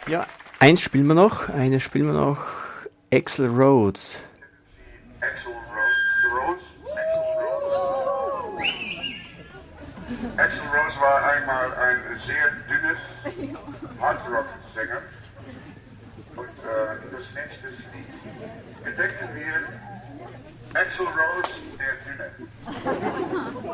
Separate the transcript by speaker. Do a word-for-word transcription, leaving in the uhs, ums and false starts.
Speaker 1: Ja, eins spielen wir noch. Eine spielen wir noch. Axl Rose.
Speaker 2: Axl Rose, Axl Rose. Axl Rose war einmal ein sehr dünnes Hardrock-Sänger. Und äh, das nächste Lied entdecken wir Axl Rose, der Dünne.